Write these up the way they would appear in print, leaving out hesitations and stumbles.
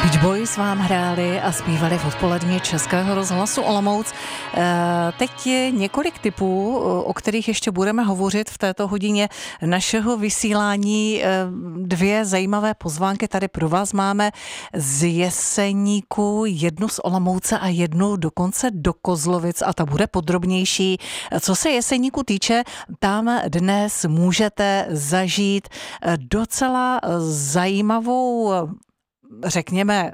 Beach Boys vám hráli a zpívali v odpolední Českého rozhlasu Olomouc. Teď je několik typů, o kterých ještě budeme hovořit v této hodině našeho vysílání. Dvě zajímavé pozvánky tady pro vás máme z Jeseníku, jednu z Olomouce a jednu dokonce do Kozlovic a ta bude podrobnější. Co se Jeseníku týče, tam dnes můžete zažít docela zajímavou, řekněme,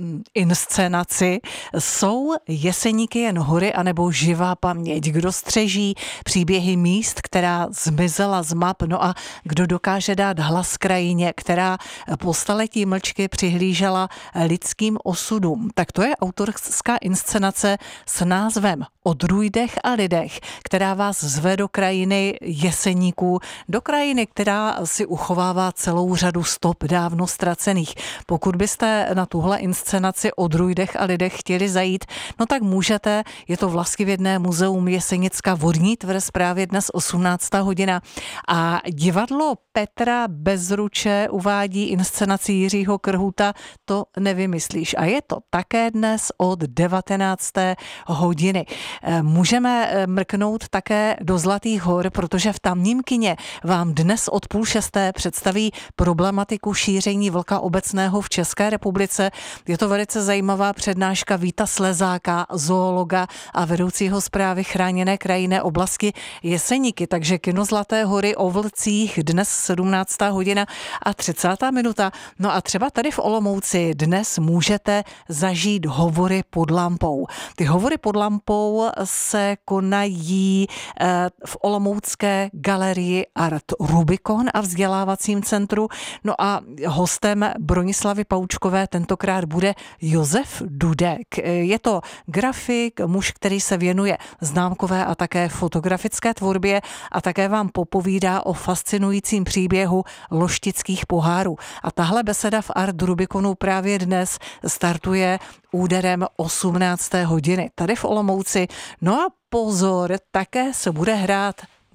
inscenaci. Jsou Jeseníky jen hory anebo živá paměť? Kdo střeží příběhy míst, která zmizela z map, no a kdo dokáže dát hlas krajině, která po staletí mlčky přihlížela lidským osudům? Tak to je autorská inscenace s názvem O druidech a lidech, která vás zve do krajiny Jeseníků, do krajiny, která si uchovává celou řadu stop dávno ztracených. Pokud byste na tuhle inscenaci O druidech a lidech chtěli zajít, no tak můžete, je to Vlastivědné muzeum Jesenická vodní tvrz, právě dnes 18. hodina. A divadlo Petra Bezruče uvádí inscenaci Jiřího Krhuta To nevymyslíš. A je to také dnes od 19. hodiny. Můžeme mrknout také do Zlatých hor, protože v tamním kině vám dnes od 5:30 představí problematiku šíření vlka obecného v České republice. Je to velice zajímavá přednáška Víta Slezáka, zoologa a vedoucího správy chráněné krajinné oblasti Jeseníky. Takže kino Zlaté hory o vlcích dnes 17. hodina a 30. minuta. No a třeba tady v Olomouci dnes můžete zažít hovory pod lampou. Ty hovory pod lampou se konají v olomoucké galerii Art Rubikon a vzdělávacím centru. No a hostem Bronislavy Paučkové tentokrát bude Josef Dudek. Je to grafik, muž, který se věnuje známkové a také fotografické tvorbě a také vám popovídá o fascinujícím příběhu loštických pohárů. A tahle beseda v Art Rubikonu právě dnes startuje úderem 18. hodiny tady v Olomouci. No a pozor, také se bude hrát,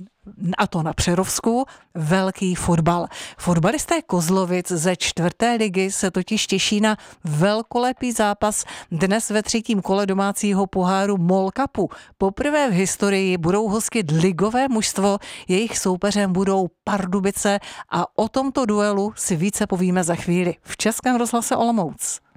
a to na Přerovsku, velký fotbal. Fotbalisté Kozlovic ze 4. ligy se totiž těší na velkolepý zápas dnes ve 3. kole domácího poháru MOL Cupu. Poprvé v historii budou hostit ligové mužstvo, jejich soupeřem budou Pardubice a o tomto duelu si více povíme za chvíli v Českém rozhlase Olomouc.